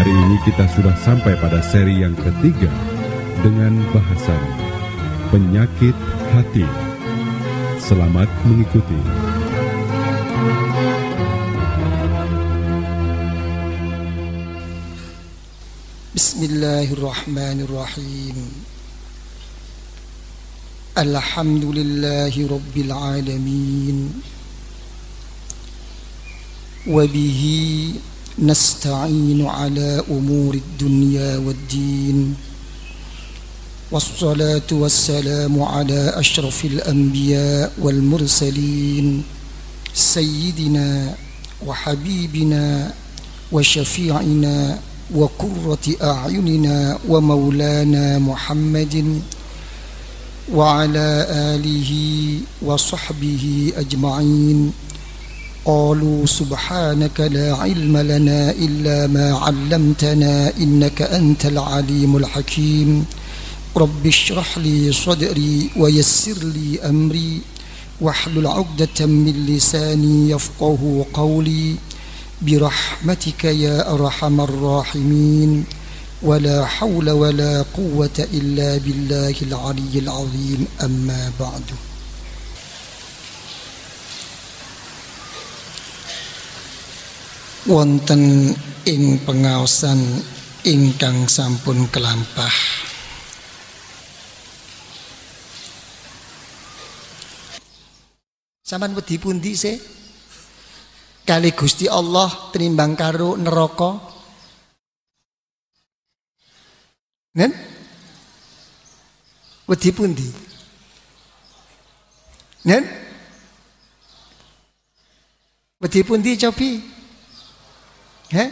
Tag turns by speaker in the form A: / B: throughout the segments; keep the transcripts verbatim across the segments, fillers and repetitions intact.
A: Hari ini kita sudah sampai pada seri yang ketiga dengan bahasan penyakit hati. Selamat mengikuti.
B: Bismillahirrahmanirrahim. Alhamdulillahi rabbil alamin. Wabihi nasta'inu ala umuri dunya waddin. Wassalatu wassalamu ala ashrafil anbiya wal mursalin. Sayyidina wa habibina wa syafi'ina wa qurrati a'yunina wa maulana Muhammadin wa ala alihi wa sahbihi ajma'in. Qalu subhanaka la ilma lana illa ma 'allamtana innaka antal alimul hakim. Rabbi shrah li sadri wa yassir li amri wahlul 'uqdatam min lisani yafqahu qawli. Birahmatika ya arhamar rahimin. Wala hawla wala quwwata illa billahil aliyyil azim. Amma ba'du. Wonten ing pengaosan ingkang sampun kelampah, sampean wedi pundi sih kali Gusti Allah tinimbang karo neraka? Nen? Wedi pundi? Nen? Wedi pundi cobi? Heh?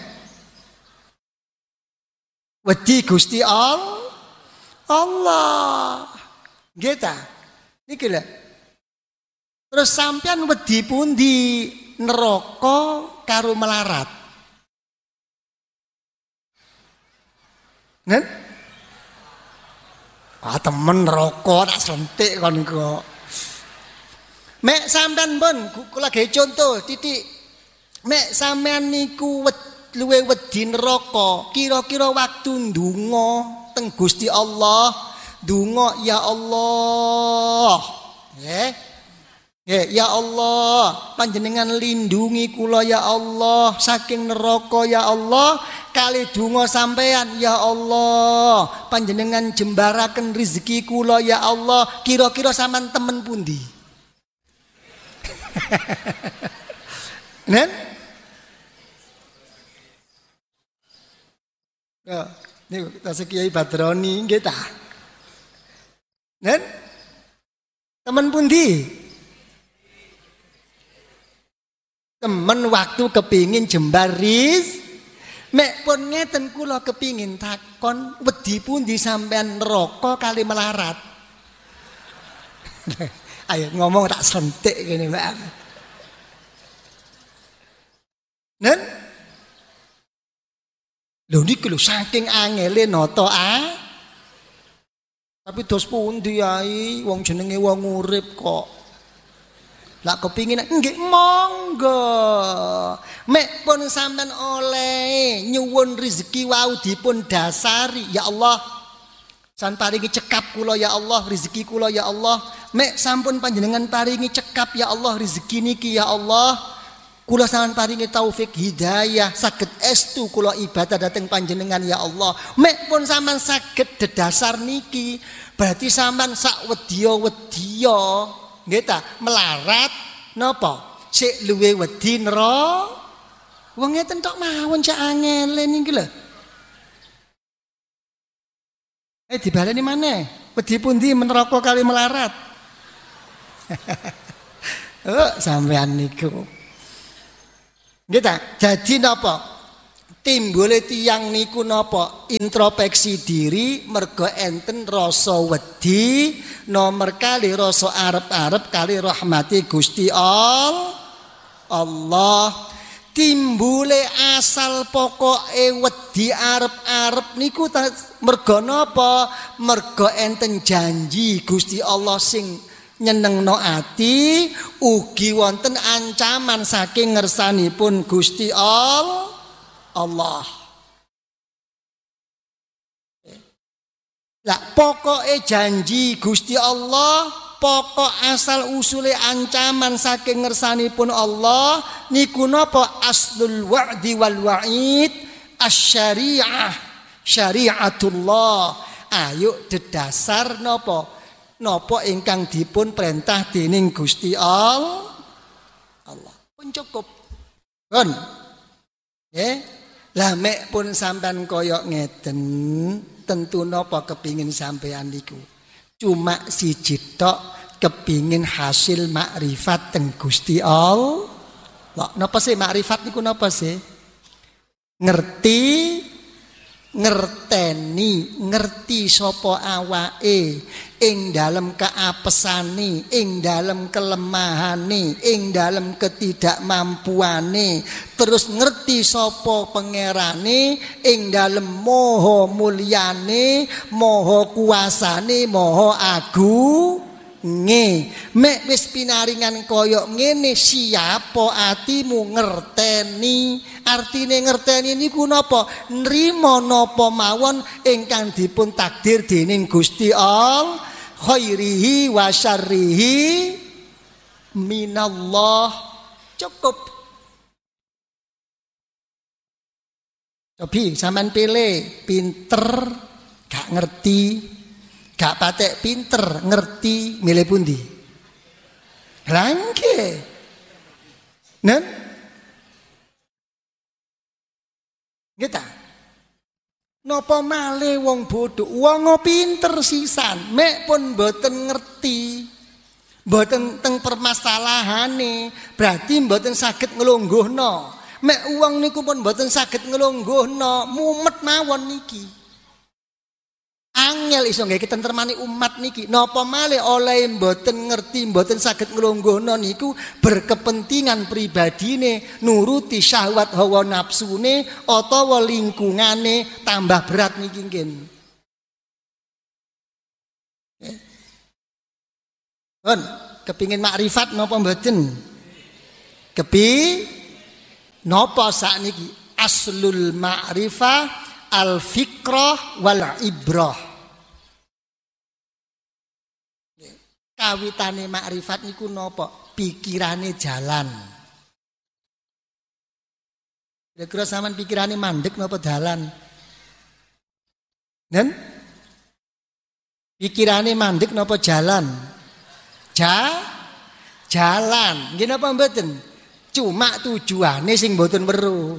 B: Wedi Gusti Allah. Allah. Nggih ta? Niki lho. Terus sampean wedi pundi? Neraka karo melarat. Nen? Ah temen neraka tak selentik kon kok. Mek sampean pun kula gawe contoh titik. Mek sampean niku luwe wedi neraka, kira-kira waktu ndonga teng Gusti Allah, ndonga ya Allah. Nggih. Ya, ya Allah, panjenengan lindungi kula ya Allah saking neraka ya Allah. Kali donga sampean ya Allah, panjenengan jembaraken rezeki kula ya Allah. Kira-kira sampean temen pundi? Nen? Ya, niku kita Kiai Badroni nggih ta? Nen? Temen pundi? Temen waktu kepingin jembaris, mek pun ngeten kula kepingin takon wedi pundi sampean neraka kali melarat. Ayo ngomong tak sentik kene Mbak. Nen? Lho niki lho saking angele nata ah. Tapi dos pundi ae wong jenenge wong urip kok. Lah kepingin nggih monggo. Mek pun sampean oleh nyuwun rezeki wau dipun dasari ya Allah. San paringi cekap kula ya Allah, rezeki kula ya Allah. Mek sampun panjenengan paringi cekap ya Allah rezeki niki ya Allah. Kula sampean paringi taufik hidayah saged estu kula ibadah dhateng panjenengan ya Allah. Mek pun sampean saged dedasar niki, berarti sampean sak wedya-wedya nggih ta melarat napa sik luwe wedi neraka. Wong ngeten tok mawon cak angele niki lho. Eh dibaleni maneh. Wedi pundi neraka kali melarat? Oh sampean niku. Nggih ta? Dadi napa? Timbule tiyang niku napa? Introspeksi diri mergo enten rasa wedi, nomor kali rasa arep-arep kali rahmati Gusti Allah. Timbule asal pokoke wedi arep-arep niku mergo napa? Mergo enten janji Gusti Allah sing nyenengno ati, ugi wonten ancaman saking ngersanipun Gusti Allah. Lah pokoke janji Gusti Allah, pokok asal usule ancaman saking ngersanipun Allah niku napa aslul wa'di wal wa'id asy-syari'ah syariatullah. Ayo dedasar napa napa ingkang dipun perintah dening Gusti Allah. Allah pun cukup. Pun. Nggih. Lah mek pun sampean kaya ngeten, tentu napa kepingin sampean niku. Cuma siji tok kepingin hasil makrifat teng Gusti Allah. Lah napa sih makrifat niku napa sih? Ngerti, ngerteni, ngerti sapa awake ing dalem keapesane, ing dalem kelemahane, ing dalem ketidakmampuane, terus ngerti sapa pangerane ing dalem maha mulyane, maha kuasane, maha agunge. Mek wis pinaringan kaya ngene, siapa atimu ngerteni. Artine ngerteni niku napa? Nrimo napa mawon ingkang dipun takdir dening Gusti Allah, khairihi wa syarrihi minallah. Cukup. Cobi sampean pilih pinter gak ngerti, gak patek pinter ngerti, milih pundi? Langke. Nen? Kita. Napa malih wong bodoh, wong pinter sisan, mek pun mboten ngerti. Mboten teng permasalahane, berarti mboten saged nglungguhna. Mek wong niku pun mboten saged nglungguhna, mumet mawon niki. Angel iso nggih ketentremane umat niki. Napa malih oleh mboten ngerti, mboten saged nglungguhna niku berkepentingan pribadine, nuruti syahwat hawa nafsune utawa lingkungane tambah berat niki nggih. Pun kepingin makrifat napa mboten? Kepi napa sakniki aslul ma'rifah al-fikrah wal ibrah. Kawitane makrifat niku napa? Pikirane jalan. Kira-kira sampean pikirane mandek napa dalan? Nen? Pikirane mandek napa jalan? Ja jalan. Nggih napa mboten? Cuma tujuane sing mboten weruh.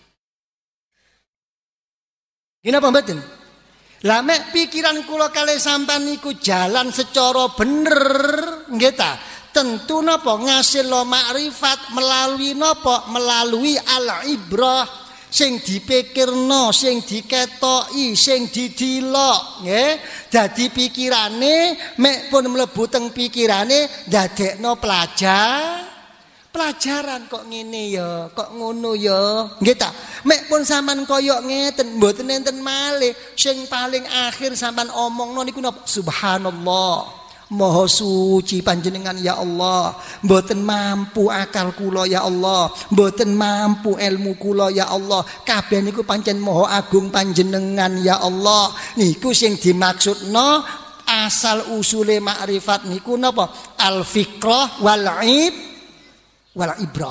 B: Ini apa mboten? Lah mek pikiran kula kalih sampean niku jalan secara bener, nggih ta? Tentu napa ngasilno makrifat melalui napa? Melalui al-ibrah sing dipikirno, sing diketoki, sing didilok, nggih. Dadi pikirane mek pun mlebu teng pikirane ndadekno pelajar pelajaran kok ngene ya, kok ngono ya. Nggih ta? Mek pun sampean kaya ngeten, mboten enten malih. Sing paling akhir sampean omongno niku napa? Subhanallah. Maha suci panjenengan ya Allah. Mboten mampu akal kula ya Allah. Mboten mampu ilmu kula ya Allah. Kabeh niku pancen maha agung panjenengan ya Allah. Niku sing dimaksudno asal usule makrifat niku napa? Al-fikrah wal ib wal ibrah.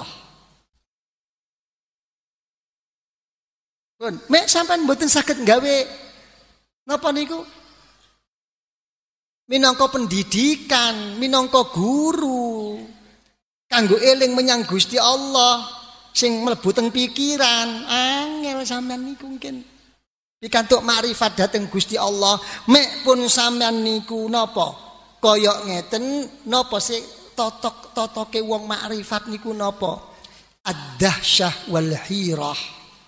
B: Pun, mek sampean mboten saged gawe napa niku? Minangka pendidikan, minangka guru. Kanggo eling menyang Gusti Allah sing mlebu teng pikiran, angel sampean niku mungkin. Pikantuk makrifat dhateng Gusti Allah, mek pun sampean niku napa? Kaya ngeten napa sih totok-totoke wong makrifat niku napa? Ad-dahsyah wal hirah.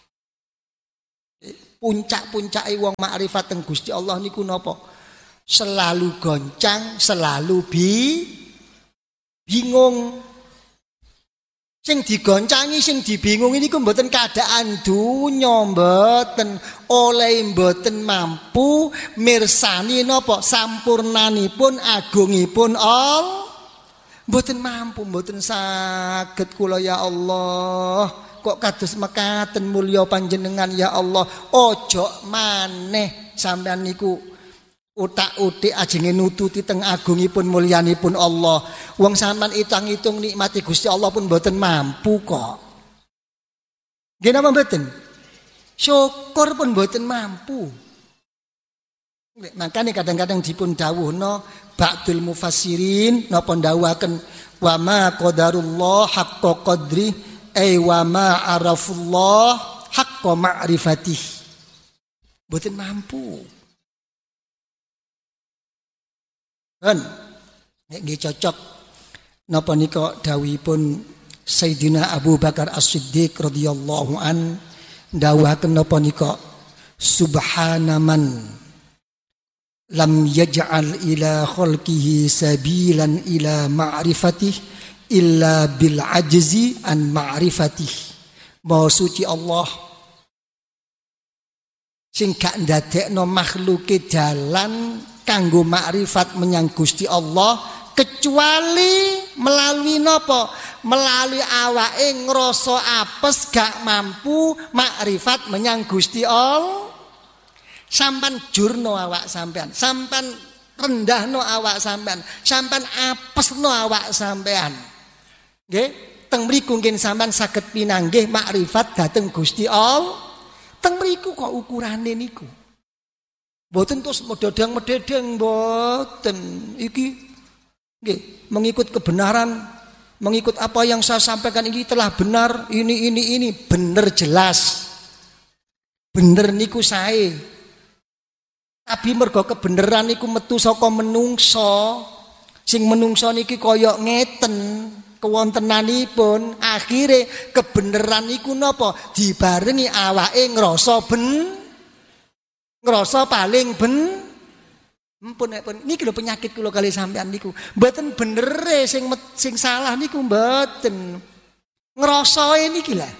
B: Puncak-puncake wong makrifat teng Gusti Allah niku napa? Selalu goncang, selalu bi bingung. Sing digoncangi, sing dibingungi niku mboten keadaan dunya, mboten oleh mboten mampu mirsani napa sampurnanipun agungipun Allah. Mboten mampu, mboten saged kula ya Allah. Kok kados mekaten mulya panjenengan ya Allah. Ojo maneh sampean niku utak-utik ajenge nututi teng agungipun mulyanipun Allah. Wong sampean itang-itung nikmati Gusti Allah pun mboten mampu kok. Nggih napa mboten? Syukur pun mboten mampu. Makanya kadang-kadang dipun dawuhna ba'dul mufassirin napa ndawuhaken wa ma qadarullah haqqa qadri ay wa ma arafullah haqqa ma'rifatih. Mboten mampu. Kan nek nggih cocok napa nika dawuhipun Sayyidina Abu Bakar As-Siddiq radhiyallahu an dawuhaken napa nika subhanaman lam yaj'al ila khalqihi sabilan ila ma'rifatih illa bil ajzi an ma'rifatih. Maha suci Allah sing gak ndadekno makhluke dalan kanggo makrifat menyang Gusti Allah kecuali melalui napa? Melalui awake ngrasa apes gak mampu makrifat menyang Gusti Allah. Sampan jurno awak sampean, sampan rendahno awak sampean, sampan apesno awak sampean. Nggih, teng mriku nggih sampean saged pinanggih makrifat dhateng Gusti Allah. Teng mriku kok ukurane niku. Mboten terus medodang-mededeng mboten. Iki nggih mengikut kebenaran, mengikut apa yang saya sampaikan ini telah benar, ini ini ini bener jelas. Bener niku sae. Tapi mergo kebenaran niku metu saka menungso. Sing menungso niki kaya ngeten kewontenanipun, akhire kebenaran niku napa? Dibarengi awake ngrasa ben ngrasa paling ben Mpun nek niki lho penyakit kula kali sampean niku. Mboten bener sing sing salah niku mboten. Ngrasae niki lah.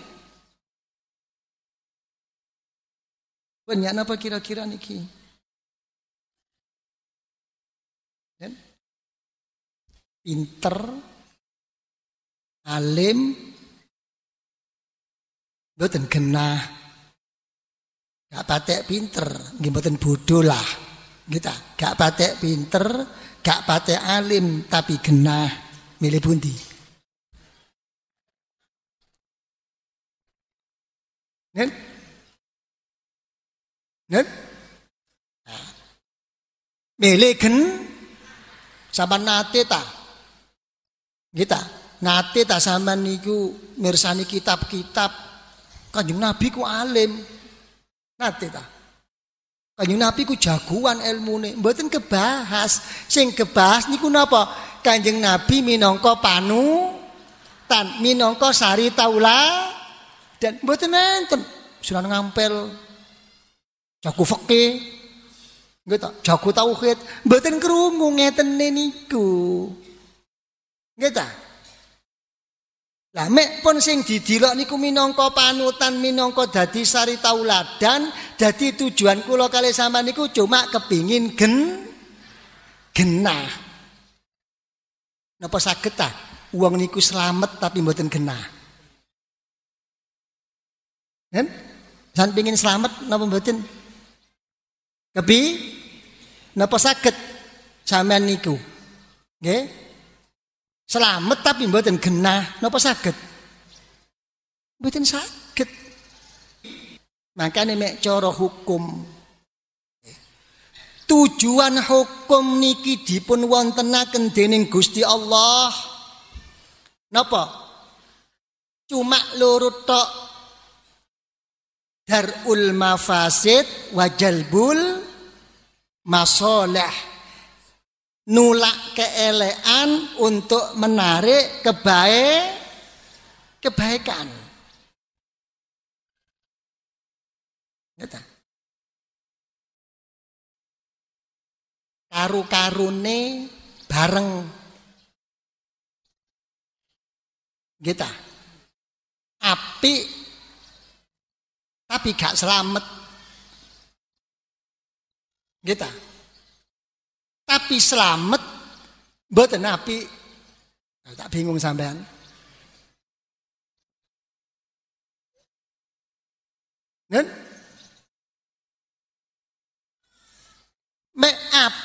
B: Banyak napa kira-kira niki? Dan pinter, alim, mboten genah. Gak patek pinter, nggih mboten bodoh lah. Kita gak patek pinter, gak patek alim, tapi genah. Milih pundi? Nen? Nen? Nah. Milih gen? Sampeyan nate ta? Kita nate ta sampeyan niku mirsani kitab-kitab Kanjeng Nabi ku alim. Nate ta? Kanjeng Nabi ku jagoan ilmune, mboten kebahas. Sing kebahas niku napa? Kanjeng Nabi minangka panutan, minangka sari taula dan mboten enten sunan ngampel jago fikih. Nggih ta, jago tauhid, mboten krungu ngeten niku. Nggih ta? Lah mek pun sing didelok niku minangka panutan, minangka dadi sari tauladan, dadi tujuan kula kalih sampean niku cuma kepingin gen genah. Napa saged ta wong niku slamet tapi mboten genah? Kan? Sampeyan pengin slamet napa mboten? Kepi napa saged sampean niku? Nggih? Selamat tapi mboten genah, napa saged? Mboten saged. Makane mek cara hukum tujuan hukum niki dipun wontenaken dening Gusti Allah. Napa? Cuma loro tok. Darul mafasid wa jalbul masalih. Nulak keelekan untuk menarik kebaik kebaikan. Ngerti? Karu-karune bareng. Gitu. Api tapi gak selamat. Gitu. Tapi selamat mboten api. Tak bingung sampean. Nen? Mek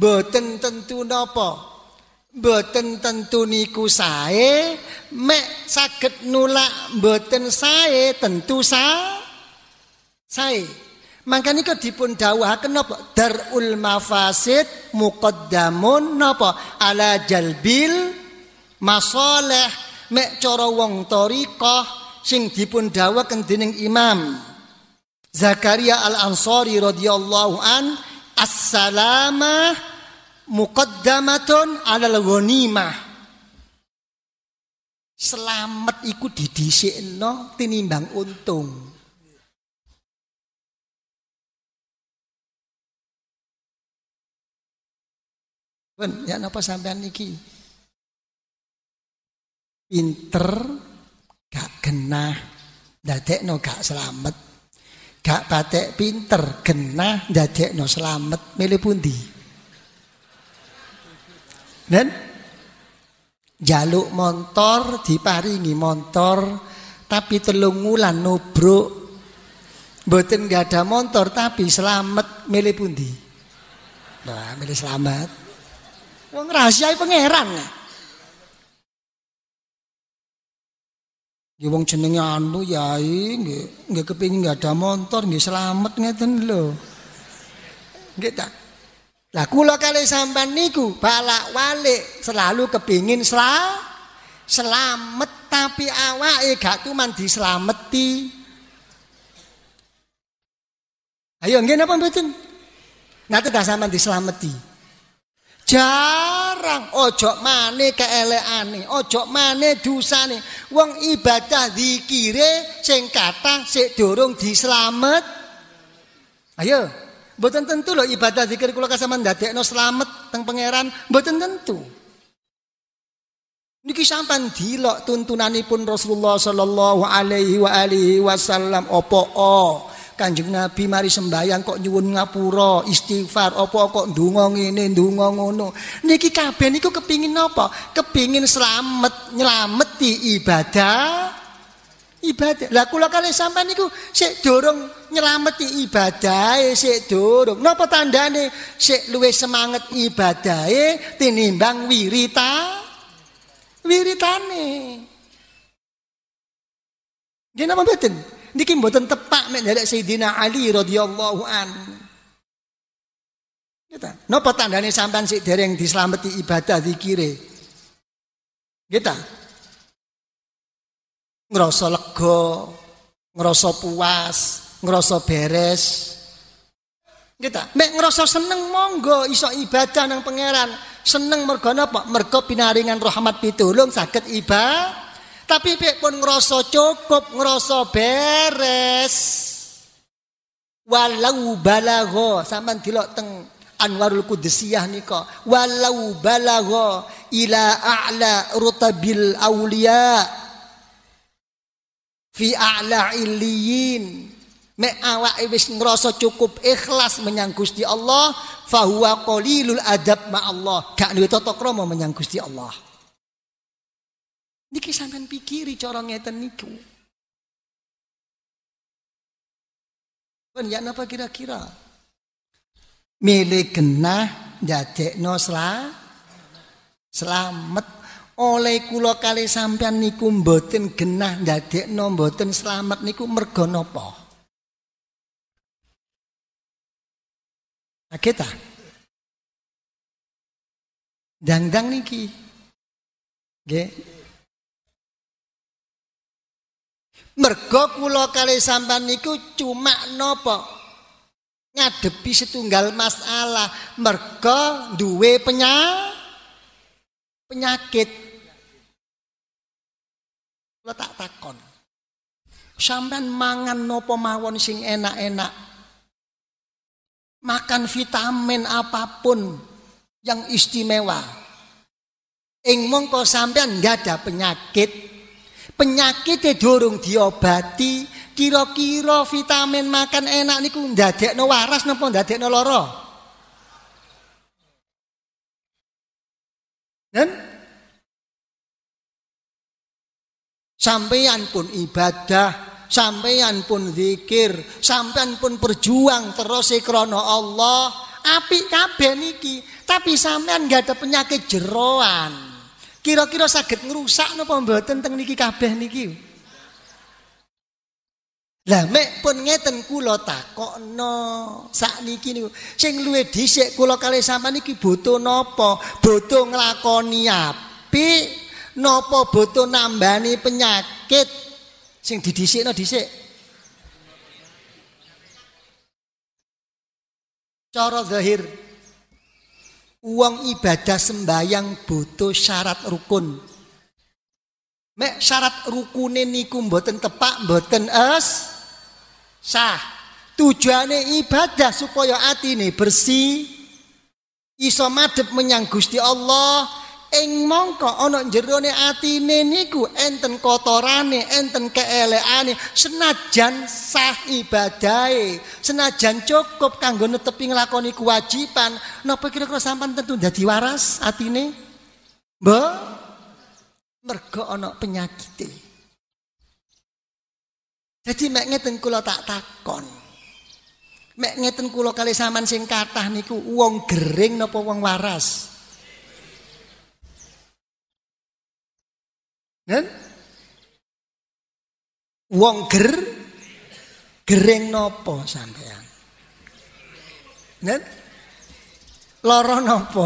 B: mboten tentu napa? Mboten tentu niku sae, mek saged nulak mboten sae tentu sa sae. Mangkane kok dipun dawuhaken napa? Darul mafasid muqaddamun napa? Ala jalbil masalih. Mek cara wong thariqah sing dipun dawuhaken dening Imam Zakaria Al-Ansari radhiyallahu an, as-salamah muqaddamatun alal ghanimah. Selamat iku didhisikno tinimbang untung. Ben, ya napa sampean iki? Pinter gak genah ndadekno gak selamat. Gak patek pinter genah ndadekno selamat. Milih pundi? Dan jaluk montor diparingi montor tapi telung wulan nubruk, mboten gak ada montor tapi selamat, milih pundi? Nah, milih selamat. Wong rahasiai pangeran. Ya wong jenenge anu yai nggih nggih kepengin gak ada montor nggih selamat ngeten lho. Nggih ta? Lah kula kali sampean niku balak-walik selalu kepingin sel selamat tapi awake gak cuman dislameti. Ayo nggih napa mboten? Nate dah sampean dislameti. Jarang ojo maneh keelekane, ojo maneh dosane. Wong ibadah zikire sing kathah sik durung dislamet. Ayo mboten tentu lho ibadah zikir kula kasaman ndadekno slamet teng pangeran, mboten tentu. Niki sampean dilok tuntunanipun Rasulullah sallallahu alaihi wa alihi wasallam apa oh Kanjeng Nabi mari sembahyang kok nyuwun ngapura, istighfar, apa kok ndonga ngene, ndonga ngono. Niki kabeh niku kepingin napa? Kepingin slamet, nylameti ibadah. Ibadah. Lah kula kali sampean niku sik durung nylameti ibadahe, sik durung. Napa tandane sik luwih semangat ibadahe tinimbang wirita wiritane. Nggih napa mboten? Niki mboten tepak mek nderek Sayyidina Ali radhiyallahu an. Kita, napa tandane sampean sik dereng dislameti ibadah zikire? Kita ngerasa lega, ngerasa puas, ngerasa beres. Kita mek ngerasa seneng monggo iso ibadah nang pangeran. Seneng mergo napa? Mergo pinaringan rahmat pitulung saged ibadah. Tapi pek pun ngerasa cukup, ngerasa beres. Walau balagha, sampean delok teng Anwarul Qudsiyah nika. Walau balagha ila a'la rutabil auliya fi a'la illiyin. Mek awake wis ngerasa cukup ikhlas menyang Gusti Allah, fahuwa qalilul adab ma Allah. Gak duwe tata krama menyang Gusti Allah. Niki sampean pikiri cara ngeten niku. Pun ya napa kira-kira? Milih genah ndadekno selamat. Oleh kula kali sampean niku mboten genah ndadekno mboten selamat niku merga napa? Kaget ta? Dang-dang niki. Nggih. Mergo kula kali sampean niku cuma napa? Ngadepi setunggal masalah, mergo duwe penya penyakit. Kula tak takon. Sampean mangan napa mawon sing enak-enak. Makan vitamin apapun yang istimewa. Ing mongko sampean nggak ada penyakit. Penyakitnya durung diobati, kira-kira vitamin makan enak niku ndadekno waras napa ndadekno lara? Dan sampeyan pun ibadah, sampeyan pun zikir, sampeyan pun berjuang terus krana Allah, apik kabeh niki. Tapi sampean nggak ada penyakit jeroan. Kira-kira saged ngrusak napa mboten teng niki kabeh niki? Lah mek pun ngeten kula takokno sakniki niku sing luwih dhisik kula kalih sampean niki butuh napa? Butuh nglakoni apik napa butuh nambani penyakit sing didhisikno dhisik? Cara zahir uang ibadah sembayang butuh syarat rukun. Mek syarat rukune niku mboten tepak, mboten es sah. Tujuane ibadah supaya atine bersih, iso madhep menyang Gusti Allah. Ing mongko ana jerone atine niku enten kotorane, enten keelekane, senajan sah ibadahe, senajan cukup kanggo netepi nglakoni kewajiban, napa kira-kira sampean tentu dadi waras atine? Mbok mergo ana penyakite. Dadi mek ngeten kula tak takon. Mek ngeten kula kalih sampean sing kathah niku wong gering napa wong waras? Nen? Wong ger gering nopo sampean? Nen? Lara nopo?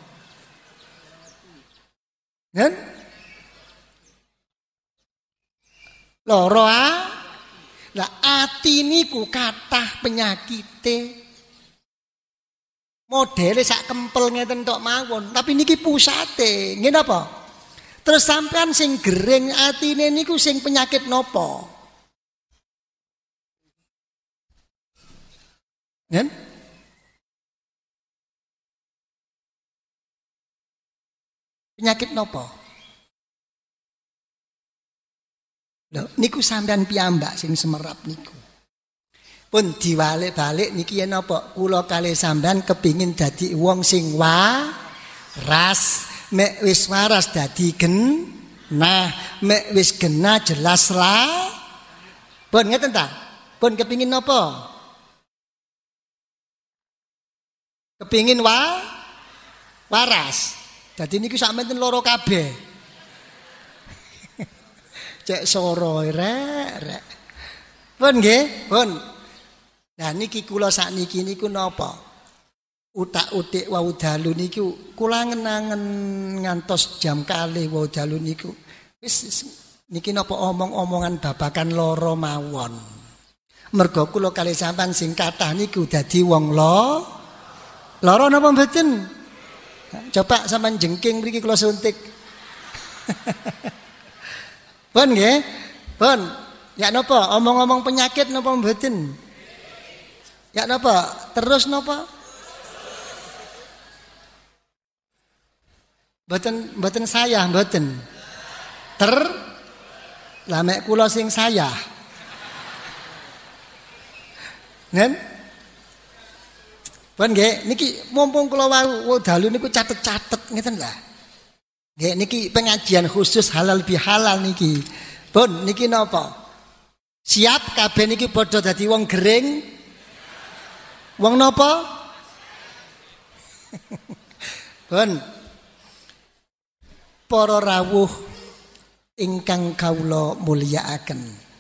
B: Nen? Lara ah? Lah ati niku kathah penyakite. Modele sak kempel ngeten tok mawon, tapi niki pusate. Nggih napa? Terus sampean sing gering atine niku sing penyakit nopo? Kan? Penyakit nopo? Lho, niku sampean piyambak sing semerap niku. Pun diwalik-balik niki yen napa? Kula kalih sampean kepingin dadi wong sing waras. Mek wis waras dadi gen, nah mek wis genah jelas lah. Pun ngeten ta? Pun kepingin napa? Kepingin wa waras. Dadi niki sampeyan loro kabeh. Cek soro rek rek. Pun nggih, pun. Nah niki kula sakniki niku napa? Utak-utik wau dalu niku kula ngenangen ngantos jam kalih wau dalu niku wis niki napa omong-omongan babakan loro mawon. Mergo kula kalih sampean sing kathah niku dadi wong lo lara napa mboten? Coba sampean jengking mriki kula suntik. Pun nggih? Pun. Ya napa omong-omong penyakit napa mboten? Ya napa? Terus napa? Mboten mboten saya mboten. Ter lah mek kula sing saya. Nen? Pun nggih niki mumpung kula wau dalu niku catet-catet ngeten lah. Nggih niki pengajian khusus halal bihalal niki. Pun niki napa? Siap kabeh niki padha dadi wong gering? Wong napa? Pun para rawuh ingkang kawula mulyakaken.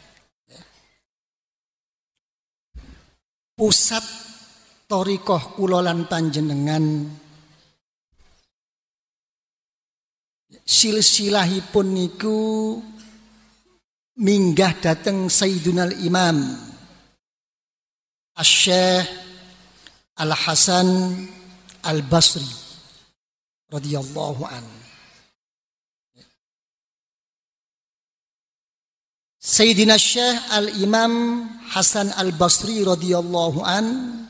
B: Pusat thariqah kula lan panjenengan silsilahipun niku minggah dhateng Sayyidunal Imam Asy-Syaikh Al-Hasan Al-Basri radhiyallahu anhu. Sayyidina Syekh Al-Imam Hasan Al-Basri radhiyallahu an